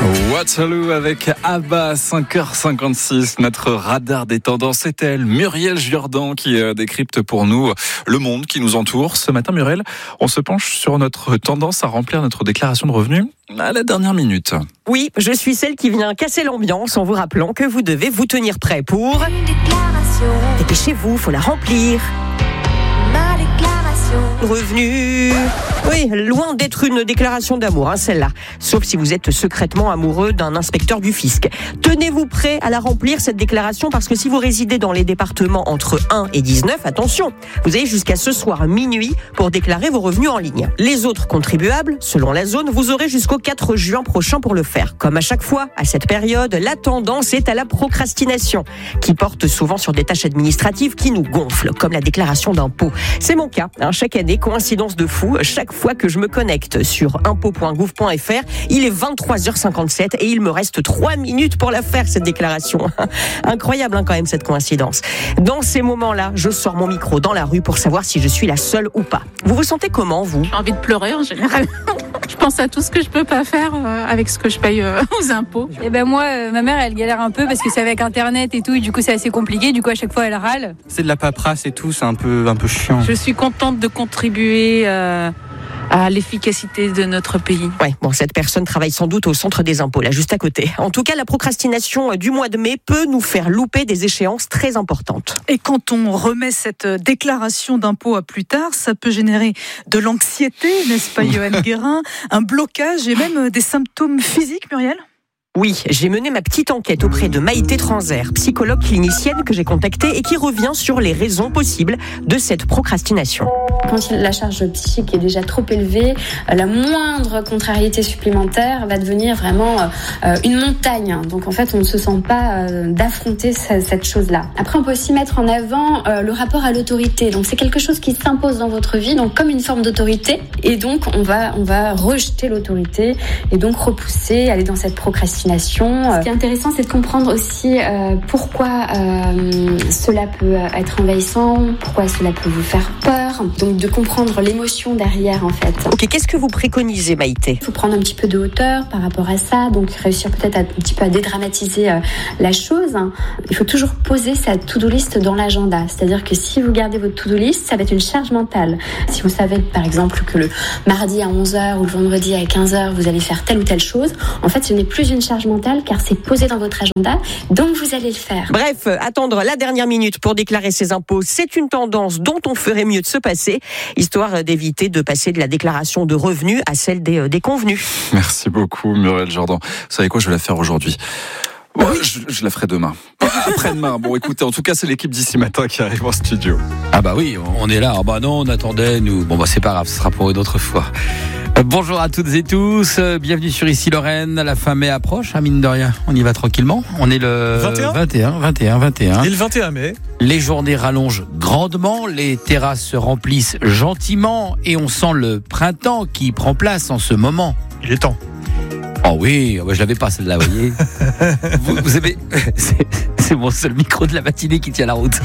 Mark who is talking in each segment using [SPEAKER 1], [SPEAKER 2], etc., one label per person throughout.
[SPEAKER 1] Waterloo avec Abba, 5h56. Notre radar des tendances, c'est elle, Muriel Jourdan, qui décrypte pour nous le monde qui nous entoure. Ce matin, Muriel, on se penche sur notre tendance à remplir notre déclaration de revenus à la dernière minute.
[SPEAKER 2] Oui, je suis celle qui vient casser l'ambiance en vous rappelant que vous devez vous tenir prêt pour...
[SPEAKER 3] Une déclaration.
[SPEAKER 2] Dépêchez-vous, faut la remplir.
[SPEAKER 3] Ma déclaration.
[SPEAKER 2] Revenu. Oui, loin d'être une déclaration d'amour, celle-là. Sauf si vous êtes secrètement amoureux d'un inspecteur du fisc. Tenez-vous prêt à la remplir, cette déclaration, parce que si vous résidez dans les départements entre 1 et 19, attention, vous avez jusqu'à ce soir minuit pour déclarer vos revenus en ligne. Les autres contribuables, selon la zone, vous aurez jusqu'au 4 juin prochain pour le faire. Comme à chaque fois, à cette période, la tendance est à la procrastination, qui porte souvent sur des tâches administratives qui nous gonflent, comme la déclaration d'impôt. C'est mon cas, chaque année, coïncidence de fou, chaque fois que je me connecte sur impôt.gouv.fr, il est 23h57 et il me reste 3 minutes pour la faire, cette déclaration. Incroyable quand même cette coïncidence. Dans ces moments-là, je sors mon micro dans la rue pour savoir si je suis la seule ou pas. Vous vous sentez comment, vous ?
[SPEAKER 4] J'ai envie de pleurer en général. Je pense à tout ce que je peux pas faire avec ce que je paye aux impôts.
[SPEAKER 5] Et ben moi, ma mère, elle galère un peu parce que c'est avec Internet et tout, et du coup c'est assez compliqué. Du coup à chaque fois elle râle.
[SPEAKER 6] C'est de la paperasse et tout, c'est un peu chiant.
[SPEAKER 4] Je suis contente de contribuer à l'efficacité de notre pays.
[SPEAKER 2] Ouais, bon, cette personne travaille sans doute au centre des impôts, là, juste à côté. En tout cas, la procrastination du mois de mai peut nous faire louper des échéances très importantes.
[SPEAKER 7] Et quand on remet cette déclaration d'impôt à plus tard, ça peut générer de l'anxiété, n'est-ce pas, Johan Guérin, un blocage et même des symptômes physiques, Muriel ?
[SPEAKER 2] Oui, j'ai mené ma petite enquête auprès de Maïté Transer, psychologue clinicienne que j'ai contactée et qui revient sur les raisons possibles de cette procrastination.
[SPEAKER 8] Quand la charge psychique est déjà trop élevée, la moindre contrariété supplémentaire va devenir vraiment une montagne. Donc en fait, on ne se sent pas d'affronter cette chose-là. Après, on peut aussi mettre en avant le rapport à l'autorité. Donc c'est quelque chose qui s'impose dans votre vie, donc comme une forme d'autorité. Et donc on va rejeter l'autorité et donc repousser, aller dans cette procrastination. Ce qui est intéressant, c'est de comprendre aussi pourquoi cela peut être envahissant, pourquoi cela peut vous faire peur. Donc de comprendre l'émotion derrière en fait.
[SPEAKER 2] Ok, qu'est-ce que vous préconisez, Maïté ?
[SPEAKER 8] Il faut prendre un petit peu de hauteur par rapport à ça, donc réussir peut-être un petit peu à dédramatiser la chose. Il faut toujours poser sa to-do list dans l'agenda. C'est-à-dire que si vous gardez votre to-do list, ça va être une charge mentale. Si vous savez par exemple que le mardi à 11h ou le vendredi à 15h, vous allez faire telle ou telle chose, en fait ce n'est plus une charge mentale car c'est posé dans votre agenda, donc vous allez le faire.
[SPEAKER 2] Bref, attendre la dernière minute pour déclarer ses impôts, c'est une tendance dont on ferait mieux de se passer, histoire d'éviter de passer de la déclaration de revenus à celle des convenus.
[SPEAKER 1] Merci beaucoup, Muriel Jourdan. Vous savez quoi, je vais la faire aujourd'hui. Bon, je la ferai demain. Après-demain. Bon, écoutez, en tout cas, c'est l'équipe d'ici matin qui arrive en studio.
[SPEAKER 9] Ah bah oui, on est là. Ah bah non, on attendait, nous. Bon bah c'est pas grave, ce sera pour une autre fois. Bonjour à toutes et tous, bienvenue sur Ici Lorraine. La fin mai approche, mine de rien. On y va tranquillement. On est le 21.
[SPEAKER 10] Et le 21 mai.
[SPEAKER 9] Les journées rallongent grandement, les terrasses se remplissent gentiment et on sent le printemps qui prend place en ce moment.
[SPEAKER 10] Il est temps.
[SPEAKER 9] Oh oui, je l'avais pas celle-là, vous voyez. vous avez, c'est mon seul micro de la matinée qui tient la route.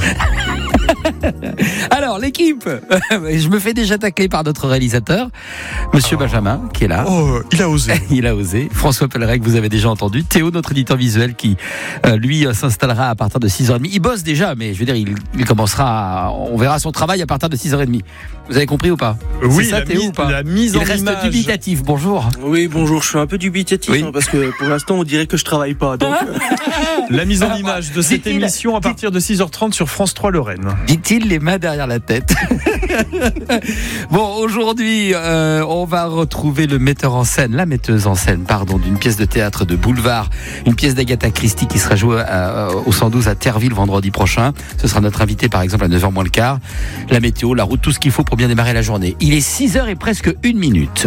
[SPEAKER 9] Alors, l'équipe, je me fais déjà tacler par notre réalisateur, Monsieur Benjamin, qui est là.
[SPEAKER 10] Oh, il a osé.
[SPEAKER 9] Il a osé. François Pelleret, que vous avez déjà entendu. Théo, notre éditeur visuel, qui, lui, s'installera à partir de 6h30. Il bosse déjà, mais je veux dire, il commencera, on verra son travail à partir de 6h30. Vous avez compris ou pas ?
[SPEAKER 10] Oui,
[SPEAKER 9] c'est ça, Théo, ou pas ?
[SPEAKER 10] La mise en image.
[SPEAKER 9] Il reste dubitatif. Bonjour.
[SPEAKER 11] Oui, bonjour. Je suis un peu dubitatif,
[SPEAKER 9] oui.
[SPEAKER 11] Parce que pour l'instant, on dirait que je travaille pas. Donc...
[SPEAKER 10] La mise en image de cette émission à partir de 6h30 sur France 3 Lorraine.
[SPEAKER 9] Dit-il, les mains derrière la tête. Bon, aujourd'hui, on va retrouver la metteuse en scène, d'une pièce de théâtre de boulevard, une pièce d'Agatha Christie qui sera jouée au 112 à Terreville vendredi prochain. Ce sera notre invité, par exemple, à 9h moins le quart. La météo, la route, tout ce qu'il faut pour bien démarrer la journée. Il est 6h et presque 1 minute.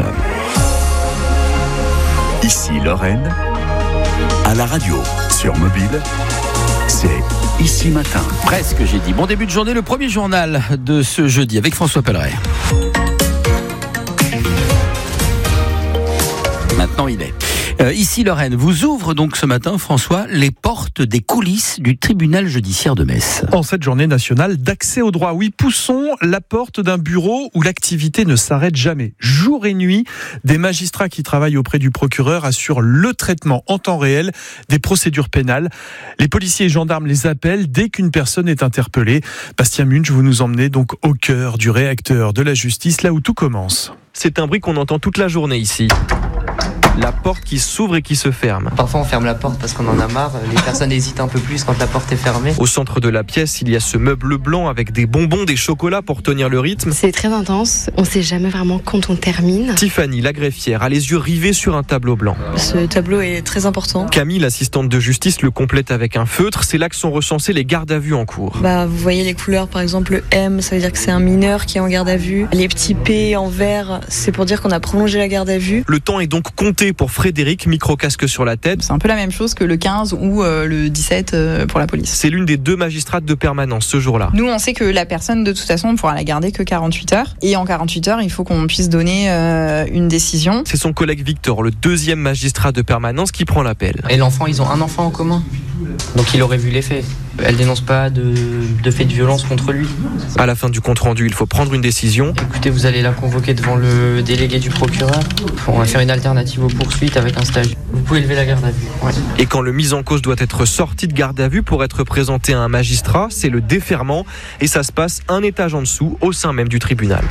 [SPEAKER 12] Ici Lorraine, à la radio, sur mobile, c'est Ici Matin.
[SPEAKER 9] Presque, j'ai dit. Bon début de journée, le premier journal de ce jeudi avec François Pelleret. Maintenant, il est. Ici Lorraine vous ouvre donc ce matin, François, les portes des coulisses du tribunal judiciaire de Metz.
[SPEAKER 10] En cette journée nationale d'accès au droit, oui, poussons la porte d'un bureau où l'activité ne s'arrête jamais. Jour et nuit, des magistrats qui travaillent auprès du procureur assurent le traitement en temps réel des procédures pénales. Les policiers et gendarmes les appellent dès qu'une personne est interpellée. Bastien Munch, vous nous emmenez donc au cœur du réacteur de la justice, là où tout commence.
[SPEAKER 13] C'est un bruit qu'on entend toute la journée ici. La porte qui s'ouvre et qui se ferme.
[SPEAKER 14] Parfois on ferme la porte parce qu'on en a marre, les personnes hésitent un peu plus quand la porte est fermée.
[SPEAKER 13] Au centre de la pièce, il y a ce meuble blanc avec des bonbons, des chocolats pour tenir le rythme.
[SPEAKER 15] C'est très intense, on ne sait jamais vraiment quand on termine.
[SPEAKER 13] Tiffany, la greffière, a les yeux rivés sur un tableau blanc.
[SPEAKER 16] Ce tableau est très important.
[SPEAKER 13] Camille, l'assistante de justice, le complète avec un feutre. C'est là que sont recensés les gardes à vue en cours.
[SPEAKER 16] Vous voyez les couleurs, par exemple le M, ça veut dire que c'est un mineur qui est en garde à vue. Les petits P en vert, c'est pour dire qu'on a prolongé la garde à vue.
[SPEAKER 13] Le temps est donc compté pour Frédéric, micro-casque sur la tête.
[SPEAKER 17] C'est un peu la même chose que le 15 ou le 17 pour la police.
[SPEAKER 13] C'est l'une des 2 magistrates de permanence ce jour-là.
[SPEAKER 17] Nous, on sait que la personne, de toute façon, on ne pourra la garder que 48 heures. Et en 48 heures, il faut qu'on puisse donner une décision.
[SPEAKER 13] C'est son collègue Victor, le 2e magistrat de permanence, qui prend l'appel.
[SPEAKER 14] Et l'enfant, ils ont un enfant en commun. Donc il aurait vu les faits. Elle dénonce pas de faits de violence contre lui.
[SPEAKER 13] À la fin du compte-rendu, il faut prendre une décision.
[SPEAKER 14] Écoutez, vous allez la convoquer devant le délégué du procureur. On va faire une alternative aux poursuites avec un stage. Vous pouvez lever la garde à vue. Ouais.
[SPEAKER 13] Et quand le mis en cause doit être sorti de garde à vue pour être présenté à un magistrat, c'est le déferment. Et ça se passe un étage en dessous, au sein même du tribunal.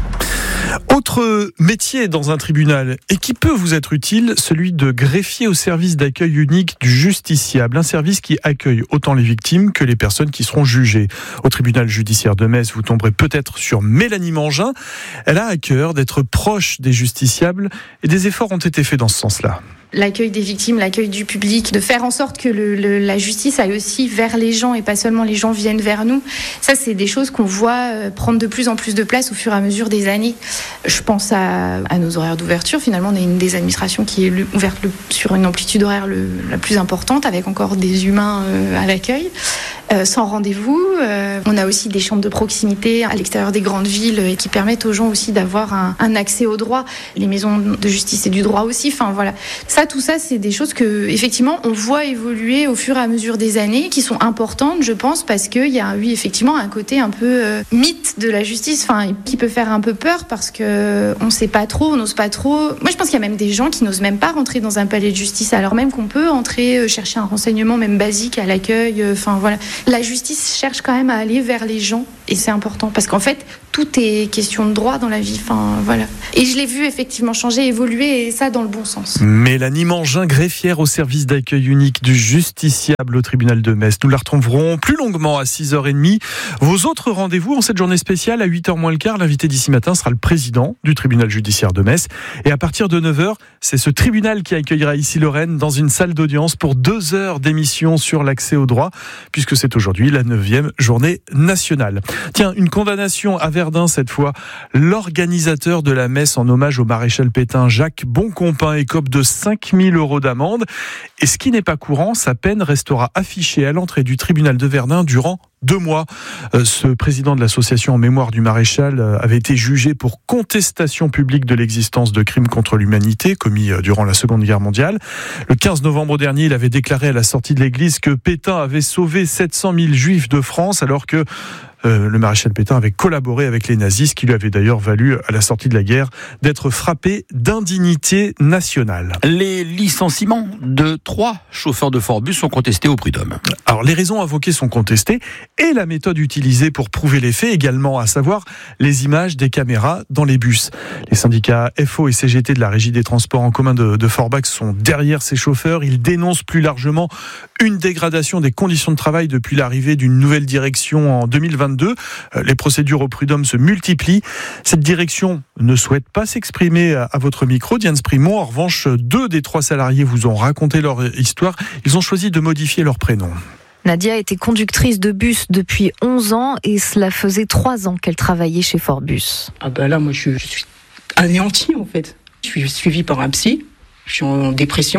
[SPEAKER 10] Autre métier dans un tribunal et qui peut vous être utile, celui de greffier au service d'accueil unique du justiciable, un service qui accueille autant les victimes que les personnes qui seront jugées. Au tribunal judiciaire de Metz, vous tomberez peut-être sur Mélanie Mangin. Elle a à cœur d'être proche des justiciables et des efforts ont été faits dans ce sens-là.
[SPEAKER 18] L'accueil des victimes, l'accueil du public, de faire en sorte que la justice aille aussi vers les gens et pas seulement les gens viennent vers nous. Ça, c'est des choses qu'on voit prendre de plus en plus de place au fur et à mesure des années. Je pense à nos horaires d'ouverture. Finalement, on est une des administrations qui est ouverte sur une amplitude horaire la plus importante, avec encore des humains à l'accueil. Sans rendez-vous. On a aussi des chambres de proximité à l'extérieur des grandes villes et qui permettent aux gens aussi d'avoir un accès au droit. Les maisons de justice et du droit aussi. Enfin voilà. Tout ça, c'est des choses que, effectivement, on voit évoluer au fur et à mesure des années, qui sont importantes, je pense, parce qu'il y a, oui, effectivement, un côté un peu mythe de la justice, qui peut faire un peu peur parce que on sait pas trop, on n'ose pas trop. Moi, je pense qu'il y a même des gens qui n'osent même pas rentrer dans un palais de justice, alors même qu'on peut entrer chercher un renseignement même basique à l'accueil. Voilà. La justice cherche quand même à aller vers les gens, et c'est important parce qu'en fait, tout est question de droit dans la vie. Voilà. Et je l'ai vu effectivement changer, évoluer, et ça dans le bon sens.
[SPEAKER 10] Mélanie Mangin, greffière au service d'accueil unique du justiciable au tribunal de Metz. Nous la retrouverons plus longuement à 6h30. Vos autres rendez-vous en cette journée spéciale à 8h moins le quart. L'invité d'ici matin sera le président du tribunal judiciaire de Metz. Et à partir de 9h, c'est ce tribunal qui accueillera ici Lorraine dans une salle d'audience pour 2 heures d'émission sur l'accès au droit, puisque c'est aujourd'hui la 9e journée nationale. Tiens, une condamnation à Verdun cette fois. L'organisateur de la messe en hommage au maréchal Pétain, Jacques Boncompin, écope de 5 000 € d'amende. Et ce qui n'est pas courant, sa peine restera affichée à l'entrée du tribunal de Verdun durant 2 mois. Ce président de l'association en mémoire du maréchal avait été jugé pour contestation publique de l'existence de crimes contre l'humanité commis durant la Seconde Guerre mondiale. Le 15 novembre dernier, il avait déclaré à la sortie de l'église que Pétain avait sauvé 700 000 juifs de France, alors que le maréchal Pétain avait collaboré avec les nazis, ce qui lui avait d'ailleurs valu, à la sortie de la guerre, d'être frappé d'indignité nationale.
[SPEAKER 9] Les licenciements de 3 chauffeurs de Forbus sont contestés au prud'homme.
[SPEAKER 10] Alors, les raisons invoquées sont contestées et la méthode utilisée pour prouver les faits également, à savoir les images des caméras dans les bus. Les syndicats FO et CGT de la Régie des transports en commun de Forbach sont derrière ces chauffeurs. Ils dénoncent plus largement une dégradation des conditions de travail depuis l'arrivée d'une nouvelle direction en 2022. Les procédures au prud'homme se multiplient. Cette direction ne souhaite pas s'exprimer à votre micro, Diane Sprimont. En revanche, 2 des 3 salariés vous ont raconté leur histoire. Ils ont choisi de modifier leur prénom.
[SPEAKER 19] Nadia était conductrice de bus depuis 11 ans et cela faisait 3 ans qu'elle travaillait chez Forbus.
[SPEAKER 20] Là, moi, je suis anéantie, en fait. Je suis suivie par un psy, je suis en dépression.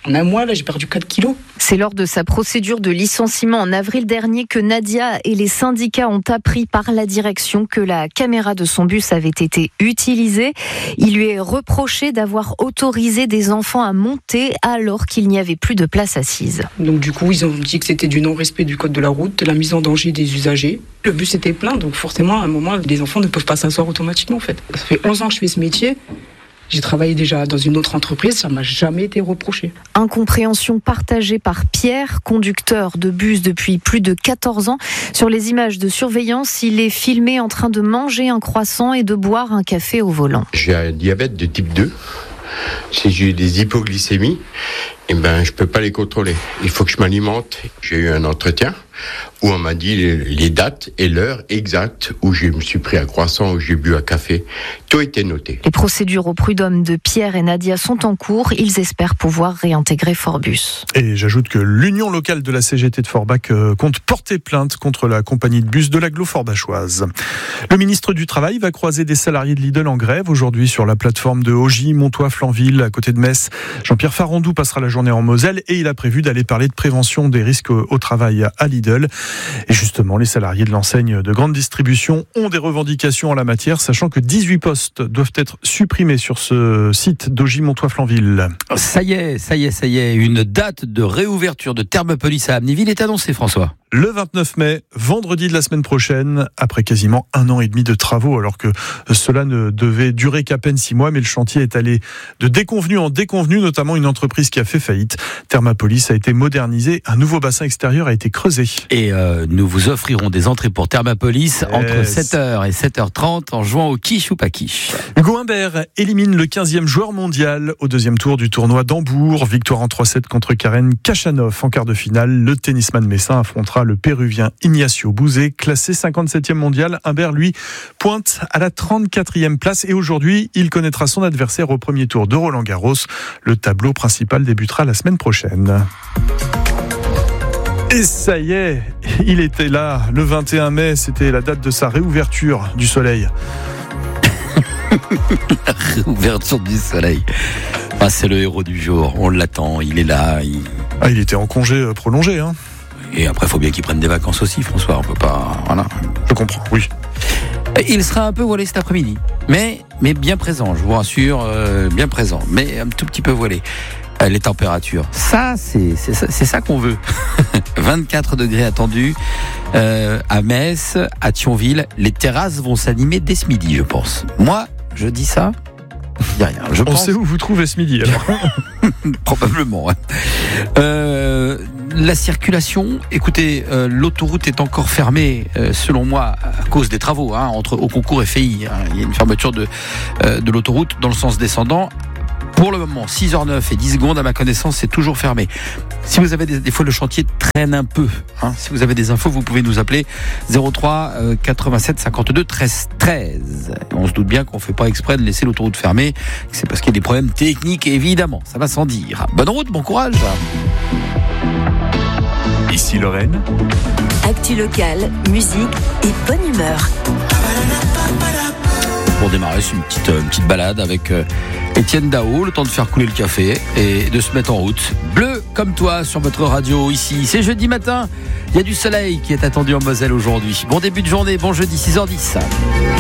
[SPEAKER 20] En un mois, là, j'ai perdu 4 kilos.
[SPEAKER 19] C'est lors de sa procédure de licenciement en avril dernier que Nadia et les syndicats ont appris par la direction que la caméra de son bus avait été utilisée. Il lui est reproché d'avoir autorisé des enfants à monter alors qu'il n'y avait plus de place assise.
[SPEAKER 20] Donc du coup, ils ont dit que c'était du non-respect du code de la route, de la mise en danger des usagers. Le bus était plein, donc forcément, à un moment, les enfants ne peuvent pas s'asseoir automatiquement, en fait. Ça fait 11 ans que je fais ce métier. J'ai travaillé déjà dans une autre entreprise, ça m'a jamais été reproché.
[SPEAKER 19] Incompréhension partagée par Pierre, conducteur de bus depuis plus de 14 ans. Sur les images de surveillance, il est filmé en train de manger un croissant et de boire un café au volant.
[SPEAKER 21] J'ai un diabète de type 2. Si j'ai des hypoglycémies, je peux pas les contrôler. Il faut que je m'alimente. J'ai eu un entretien où on m'a dit les dates et l'heure exacte où je me suis pris un croissant, où j'ai bu un café. Tout était noté.
[SPEAKER 19] Les procédures au prud'homme de Pierre et Nadia sont en cours. Ils espèrent pouvoir réintégrer Forbus.
[SPEAKER 10] Et j'ajoute que l'union locale de la CGT de Forbach compte porter plainte contre la compagnie de bus de l'agglo forbachoise. Le ministre du Travail va croiser des salariés de Lidl en grève aujourd'hui sur la plateforme de Augy, Montois-Flanville, à côté de Metz. Jean-Pierre Farandou passera la journée en Moselle et il a prévu d'aller parler de prévention des risques au travail à Lidl. Et justement, les salariés de l'enseigne de grande distribution ont des revendications en la matière, sachant que 18 postes doivent être supprimés sur ce site d'Augy Montois-Flanville.
[SPEAKER 9] Ça y est, une date de réouverture de Thermopolis à Amnéville est annoncée, François.
[SPEAKER 10] Le 29 mai, vendredi de la semaine prochaine, après quasiment 1 an et demi de travaux, alors que cela ne devait durer qu'à peine 6 mois, mais le chantier est allé de déconvenu en déconvenu, notamment une entreprise qui a fait faillite. Thermopolis a été modernisé, un nouveau bassin extérieur a été creusé.
[SPEAKER 9] Et nous vous offrirons des entrées pour Thermopolis entre 7h et 7h30 en jouant au quiche ou pas quiche.
[SPEAKER 10] Hugo Humbert élimine le 15e joueur mondial au deuxième tour du tournoi d'Hambourg. Victoire en 3-7 contre Karen Khachanov en quart de finale. Le tennisman messin affrontera le Péruvien Ignacio Bouzet, classé 57e mondial. Humbert, lui, pointe à la 34e place et aujourd'hui, il connaîtra son adversaire au premier tour de Roland-Garros. Le tableau principal débutera la semaine prochaine. Et ça y est, il était là. Le 21 mai, c'était la date de sa réouverture du Soleil.
[SPEAKER 9] La réouverture du Soleil. Ah, c'est le héros du jour. On l'attend, il est là.
[SPEAKER 10] Il était en congé prolongé, hein.
[SPEAKER 9] Et après, il faut bien qu'il prenne des vacances aussi, François. On peut pas. Voilà.
[SPEAKER 10] Je comprends, oui.
[SPEAKER 9] Il sera un peu voilé cet après-midi. Mais bien présent, je vous rassure, bien présent. Mais un tout petit peu voilé. Les températures, ça, c'est ça qu'on veut. 24 degrés attendus à Metz, à Thionville. Les terrasses vont s'animer dès ce midi, je pense. Moi, je dis ça. Je dis rien.
[SPEAKER 10] On sait où vous trouvez ce midi, alors.
[SPEAKER 9] Probablement. La circulation, écoutez, l'autoroute est encore fermée, selon moi, à cause des travaux, entre Auconcourt et Feilly. Il y a une fermeture de l'autoroute dans le sens descendant. Pour le moment, 6h09 et 10 secondes, à ma connaissance, c'est toujours fermé. Si vous avez des fois le chantier traîne un peu, si vous avez des infos, vous pouvez nous appeler 03 87 52 13 13. On se doute bien qu'on ne fait pas exprès de laisser l'autoroute fermée, c'est parce qu'il y a des problèmes techniques, évidemment, ça va sans dire. Bonne route, bon courage.
[SPEAKER 12] Ici Lorraine.
[SPEAKER 22] Actu locale, musique et bonne humeur.
[SPEAKER 9] Pour démarrer, c'est une petite balade avec Étienne Dao, le temps de faire couler le café et de se mettre en route. Bleu comme toi sur votre radio ici. C'est jeudi matin, il y a du soleil qui est attendu en Moselle aujourd'hui. Bon début de journée, bon jeudi 6h10.